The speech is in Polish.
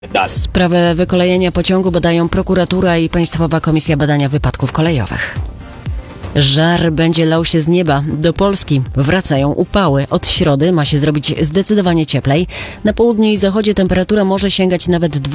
Sprawę wykolejenia pociągu badają prokuratura i Państwowa Komisja Badania Wypadków Kolejowych. Żar będzie lał się z nieba. Do Polski wracają upały. Od środy ma się zrobić zdecydowanie cieplej. Na południu i zachodzie temperatura może sięgać nawet